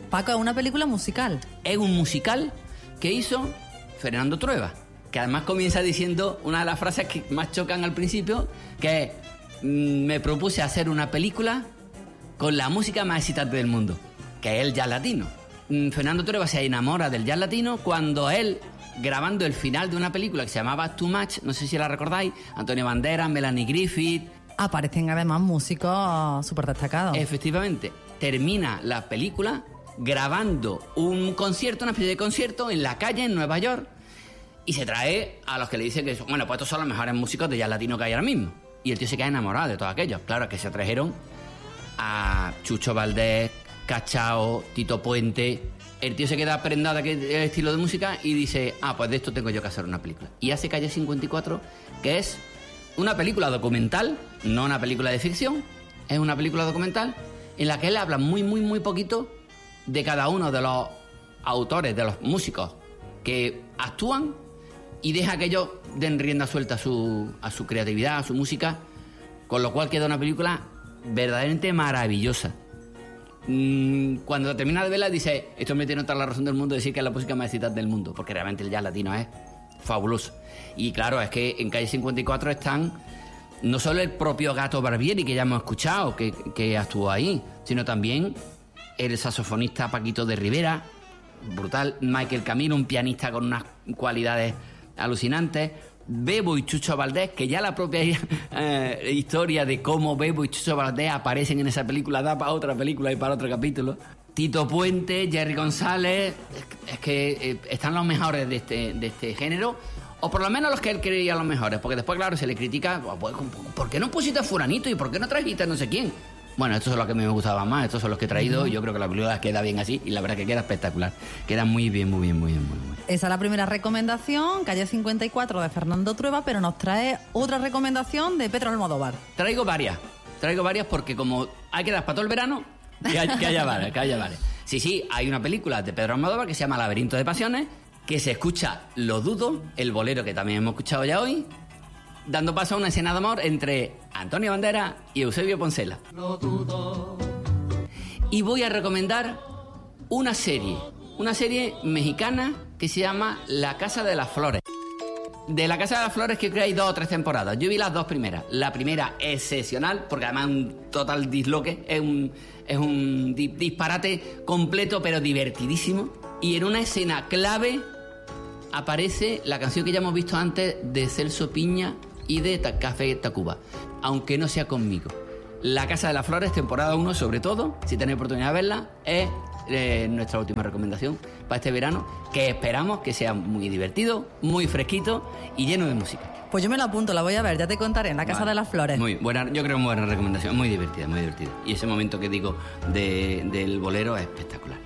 Paco, es una película musical. Es un musical que hizo Fernando Trueba, que además comienza diciendo una de las frases que más chocan al principio, que es: me propuse hacer una película con la música más excitante del mundo, que es el jazz latino. Fernando Trueba se enamora del jazz latino cuando él, grabando el final de una película que se llamaba Too Much, no sé si la recordáis, Antonio Banderas, Melanie Griffith... Aparecen además músicos súper destacados. Efectivamente, termina la película grabando un concierto, una especie de concierto en la calle en Nueva York, y se trae a los que le dicen que, bueno, pues estos son los mejores músicos de jazz latino que hay ahora mismo. Y el tío se queda enamorado de todos aquellos. Claro, que se trajeron a Chucho Valdés, Cachao, Tito Puente. El tío se queda prendado de aquel estilo de música y dice: pues de esto tengo yo que hacer una película. Y hace Calle 54, que es una película documental, no una película de ficción, es una película documental en la que él habla muy, muy, muy poquito de cada uno de los autores, de los músicos que actúan, y deja que ellos den rienda suelta a su creatividad, a su música, con lo cual queda una película verdaderamente maravillosa. Cuando termina de verla dice: esto me tiene toda la razón del mundo de decir que es la música más excitante del mundo, porque realmente el jazz latino es fabuloso. Y claro, es que en Calle 54 están no solo el propio Gato Barbieri, que ya hemos escuchado, que actuó ahí, sino también el saxofonista Paquito de Rivera, brutal, Michael Camilo, un pianista con unas cualidades alucinantes, Bebo y Chucho Valdés, que ya la propia historia de cómo Bebo y Chucho Valdés aparecen en esa película da para otra película y para otro capítulo. Tito Puente, Jerry González, es que están los mejores de este género, o por lo menos los que él creía los mejores, porque después, claro, se le critica: ¿por qué no pusiste a fulanito y por qué no trajiste a no sé quién? Bueno, estos son los que me gustaban más, estos son los que he traído. Yo creo que la película queda bien así, y la verdad que queda espectacular. Queda muy bien, muy bien, muy bien, muy bien. Esa es la primera recomendación, Calle 54 de Fernando Trueba, pero nos trae otra recomendación de Pedro Almodóvar. Traigo varias porque como hay que dar para todo el verano, que haya varias. Sí, hay una película de Pedro Almodóvar que se llama Laberinto de Pasiones, que se escucha Lo Dudo, el bolero que también hemos escuchado ya hoy, dando paso a una escena de amor entre Antonio Banderas y Eusebio Poncela. Lo dudo. Y voy a recomendar una serie mexicana que se llama La Casa de las Flores. De La Casa de las Flores, que creo que hay 2 o 3 temporadas. Yo vi las 2 primeras. La primera excepcional, porque además es un total disloque, es un disparate completo, pero divertidísimo. Y en una escena clave aparece la canción que ya hemos visto antes de Celso Piña y de Café Tacuba, Aunque no sea conmigo. La Casa de las Flores, temporada 1, sobre todo, si tenéis oportunidad de verla, es nuestra última recomendación para este verano, que esperamos que sea muy divertido, muy fresquito y lleno de música. Pues yo me lo apunto, la voy a ver, ya te contaré, en La Casa de las Flores. Muy buena, yo creo, muy buena recomendación, muy divertida, muy divertida. Y ese momento que digo del bolero es espectacular.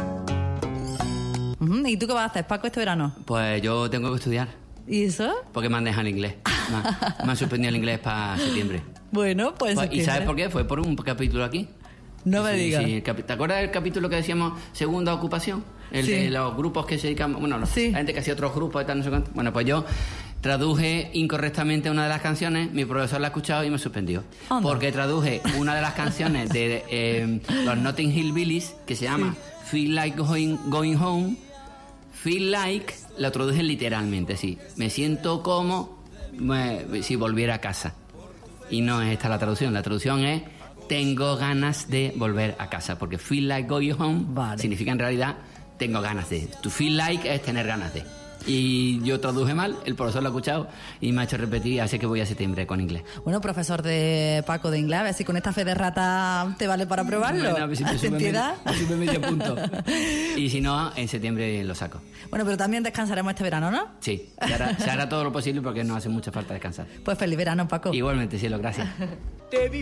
¿Y tú qué vas a hacer, Paco, este verano? Pues yo tengo que estudiar. ¿Y eso? Porque me han dejado el inglés. Me han suspendido el inglés para septiembre. Bueno, pues ¿Y sabes por qué? Fue por un capítulo aquí. No me digas. Sí, ¿te acuerdas del capítulo que decíamos segunda ocupación? El de los grupos que se dedican... Bueno, la gente que hacía otros grupos y tal, no sé cuánto. Bueno, pues yo traduje incorrectamente una de las canciones, mi profesor la ha escuchado y me suspendió. Porque traduje una de las canciones de los Notting Hill Billies, que se llama Feel Like Going Home. Feel like, la traduje literalmente, sí. Me siento como si volviera a casa. Y no es esta la traducción es tengo ganas de volver a casa, porque feel like going home significa en realidad tengo ganas de. To feel like es tener ganas de. Y yo traduje mal, el profesor lo ha escuchado y me ha hecho repetir, así que voy a septiembre con inglés. Bueno, profesor de Paco de inglés, a ver si con esta fe de rata te vale para probarlo. Bueno, si me sube medio punto. Y si no, en septiembre lo saco. Bueno, pero también descansaremos este verano, ¿no? Sí, se hará todo lo posible porque nos hace mucha falta descansar. Pues feliz verano, Paco. Igualmente, cielo, gracias. Te vi